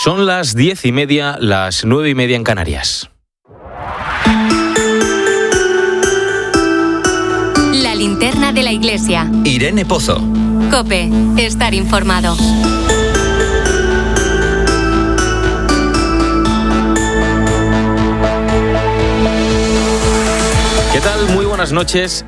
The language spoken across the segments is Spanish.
Son las 10:30, las 9:30 en Canarias. La linterna de la iglesia. Irene Pozo. COPE. Estar informado. ¿Qué tal? Muy buenas noches.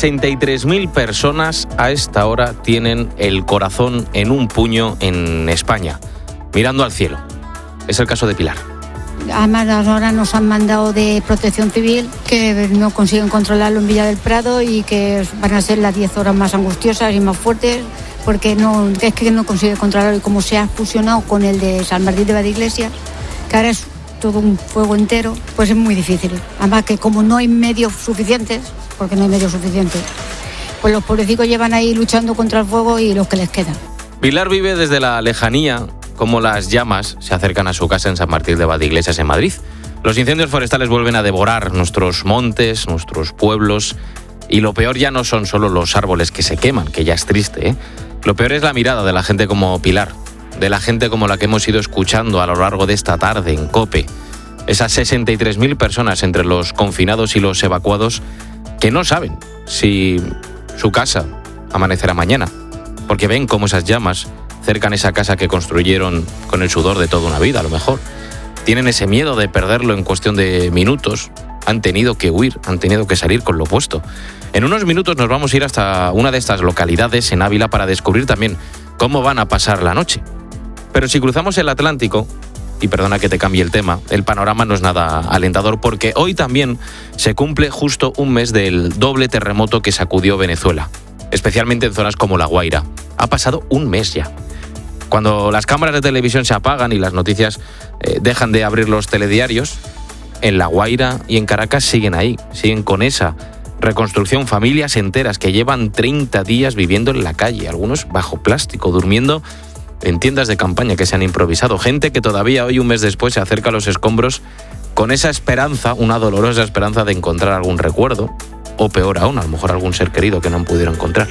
63.000 personas a esta hora tienen el corazón en un puño en España, mirando al cielo. Es el caso de Pilar. Además, ahora nos han mandado de Protección Civil que no consiguen controlarlo en Villa del Prado y que van a ser las 10 horas más angustiosas y más fuertes porque es que no consigue controlarlo, y como se ha fusionado con el de San Martín de Valdiglesia, que ahora es todo un fuego entero, pues es muy difícil. Además que como no hay medios suficientes, porque no hay medios suficientes, pues los pobrecitos llevan ahí luchando contra el fuego y los que les quedan. Pilar vive desde la lejanía cómo las llamas se acercan a su casa en San Martín de Valdiglesias, en Madrid. Los incendios forestales vuelven a devorar nuestros montes, nuestros pueblos, y lo peor ya no son solo los árboles que se queman, que ya es triste, ¿eh? Lo peor es la mirada de la gente como Pilar, de la gente como la que hemos ido escuchando a lo largo de esta tarde en COPE. Esas 63.000 personas entre los confinados y los evacuados que no saben si su casa amanecerá mañana, porque ven cómo esas llamas cercan esa casa que construyeron con el sudor de toda una vida, a lo mejor. Tienen ese miedo de perderlo en cuestión de minutos. Han tenido que huir, han tenido que salir con lo puesto. En unos minutos nos vamos a ir hasta una de estas localidades en Ávila para descubrir también cómo van a pasar la noche. Pero si cruzamos el Atlántico, y perdona que te cambie el tema, el panorama no es nada alentador, porque hoy también se cumple justo un mes del doble terremoto que sacudió Venezuela, especialmente en zonas como La Guaira. Ha pasado un mes ya. Cuando las cámaras de televisión se apagan y las noticias dejan de abrir los telediarios, en La Guaira y en Caracas siguen ahí, siguen con esa reconstrucción, familias enteras que llevan 30 días viviendo en la calle, algunos bajo plástico, durmiendo en tiendas de campaña que se han improvisado, gente que todavía hoy, un mes después, se acerca a los escombros con esa esperanza, una dolorosa esperanza de encontrar algún recuerdo, o peor aún, a lo mejor algún ser querido que no han podido encontrar.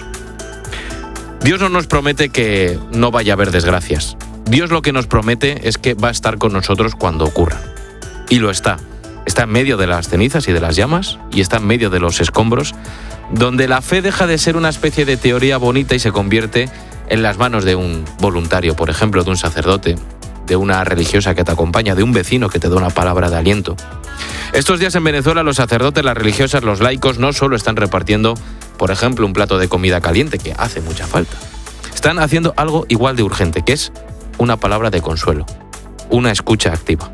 Dios no nos promete que no vaya a haber desgracias. Dios lo que nos promete es que va a estar con nosotros cuando ocurra. Y lo está. Está en medio de las cenizas y de las llamas, y está en medio de los escombros, donde la fe deja de ser una especie de teoría bonita y se convierte en las manos de un voluntario, por ejemplo, de un sacerdote, de una religiosa que te acompaña, de un vecino que te da una palabra de aliento. Estos días en Venezuela los sacerdotes, las religiosas, los laicos no solo están repartiendo, por ejemplo, un plato de comida caliente, que hace mucha falta. Están haciendo algo igual de urgente, que es una palabra de consuelo, una escucha activa.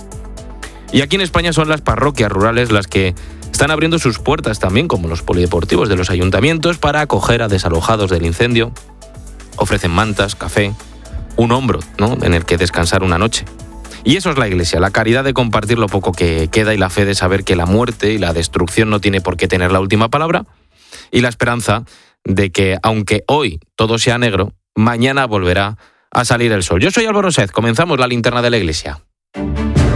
Y aquí en España son las parroquias rurales las que están abriendo sus puertas también, como los polideportivos de los ayuntamientos, para acoger a desalojados del incendio. Ofrecen mantas, café, un hombro, ¿no?, en el que descansar una noche. Y eso es la Iglesia, la caridad de compartir lo poco que queda y la fe de saber que la muerte y la destrucción no tiene por qué tener la última palabra, y la esperanza de que, aunque hoy todo sea negro, mañana volverá a salir el sol. Yo soy Álvaro Sez, comenzamos la linterna de la Iglesia.